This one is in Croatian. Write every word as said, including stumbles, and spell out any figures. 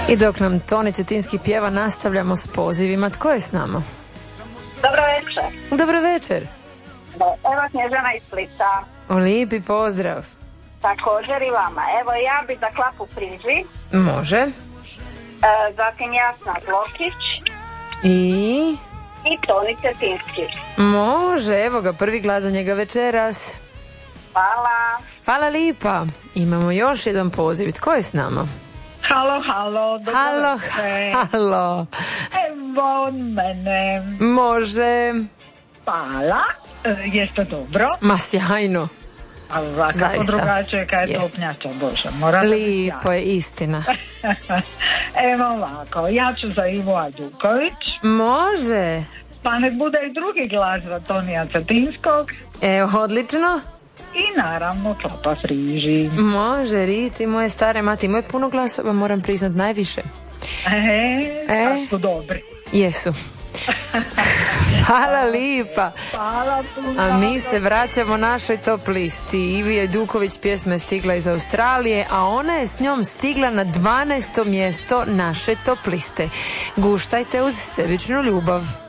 I dok nam Toni Cetinski pjeva, nastavljamo s pozivima. Tko je s nama? Dobro večer. Dobro večer. Evo Snježana iz Splita. Lijepi pozdrav. Također i vama. Evo ja bi za Klapu Priži. Može. E, zatim Jasna Zlokić. I... I Toni Cetinski. Može, evo ga, prvi glas za njega večeras. Hvala. Hvala lipa. Imamo još jedan poziv. Tko je s nama? Halo, halo. Halo, halo. Evo od mene. Može. Hvala. E, jeste dobro? Ma sjajno. A kako drugačije kad je topnjača, Bože. Morate lipo je, istina. Evo ovako, ja ću za Ivo Ajduković. Može. Pa nek bude i drugi glas za Tonija Cetinskog. Evo, odlično. I naravno Klapa Friži. Može, Riči, moje stare mati. Moje puno glasova, moram priznat, najviše. E, e? Pa su dobri. Jesu. Hvala lipa. Hvala puno. A mi se vraćamo našoj top listi. Ivi Ajduković pjesma je stigla iz Australije, a ona je s njom stigla na dvanaesto mjesto naše top liste. Guštajte uz sebičnu ljubav.